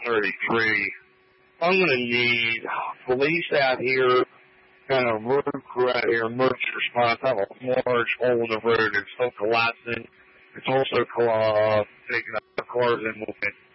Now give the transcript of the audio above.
33. I'm going to need police out here, kind of road crew out here, emergency response. I have a large hole in the road. It's still collapsing. It's also taking up the cars and moving.